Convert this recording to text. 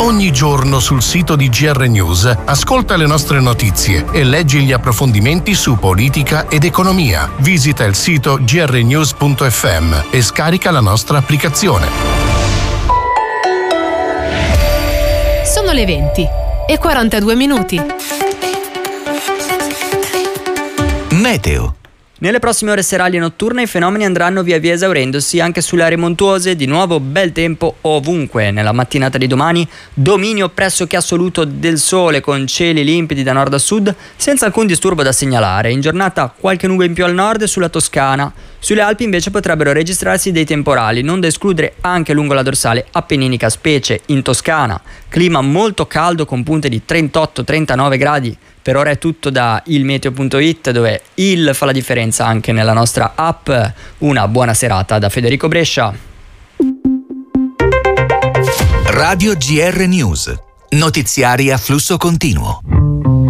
Ogni giorno sul sito di GR News ascolta le nostre notizie e leggi gli approfondimenti su politica ed economia. Visita il sito grnews.fm e scarica la nostra applicazione. Sono le 20:42. Meteo. Nelle prossime ore serali e notturne i fenomeni andranno via via esaurendosi anche sulle aree montuose. Di nuovo bel tempo ovunque. Nella mattinata di domani dominio pressoché assoluto del sole con cieli limpidi da nord a sud senza alcun disturbo da segnalare. In giornata qualche nube in più al nord e sulla Toscana. Sulle Alpi invece potrebbero registrarsi dei temporali, non da escludere anche lungo la dorsale appenninica, specie in Toscana. Clima molto caldo con punte di 38-39 gradi. Per ora è tutto da ilmeteo.it, dove il fa la differenza anche nella nostra app. Una buona serata da Federico Brescia. Radio GR News. Notiziari a flusso continuo.